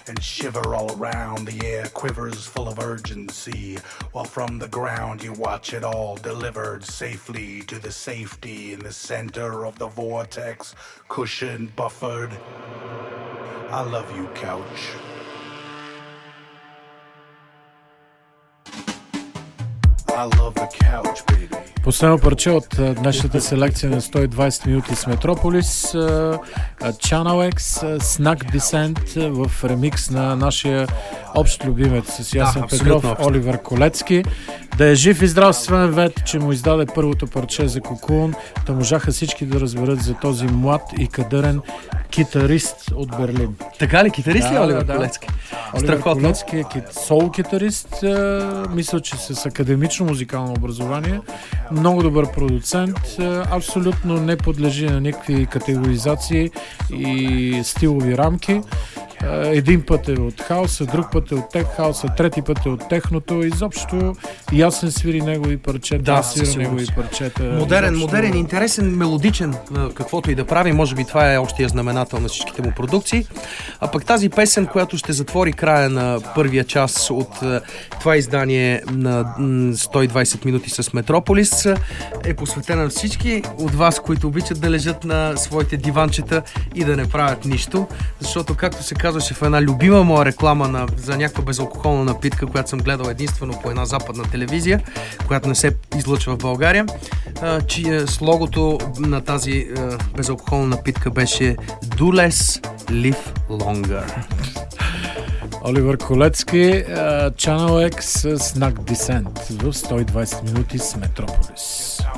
and shiver all around. The air quivers full of urgency, while from the ground you watch it all delivered safely to the safety in the center of the vortex, cushioned, buffered. I love you, couch. I love the couch, baby. Последно парче от днешната селекция на 120 минути с Метрополис, Channel X, Snack Descent в ремикс на нашия общ любимец с Ясен Петров, Оливер Колецки. Да е жив и здрав Свен Вет, че му издаде първото парче за Кокун. Да можаха всички да разберат за този млад и кадърен китарист от Берлин. Така ли? Китарист ли е Оливер Колецки? Оливер Колецки е сол-китарист. Мисля, че с академично музикално образование. Много добър продуцент. Абсолютно не подлежи на никакви категоризации и стилови рамки. Един път е от хауса, друг път е от тех хауса, трети път е от техното. Изобщо Ясен свири негови парчета, свири негови парчета. Модерен, интересен, мелодичен, каквото и да прави. Може би това е общия знаменател на всичките му продукции. А пък тази песен, която ще затвори края на първия час от това издание на 120 минути с Метрополис, е посветена на всички от вас, които обичат да лежат на своите диванчета и да не правят нищо. Защото, както се казваше в една любима моя реклама за някаква безалкохолна напитка, която съм гледал единствено по една западна телевизия, която не се излъчва в България, че с логото на тази безалкохолна напитка беше Do Less, Live Longer. Оливер Колецки, Channel X, Snack Descent в 120 минути с Метрополис.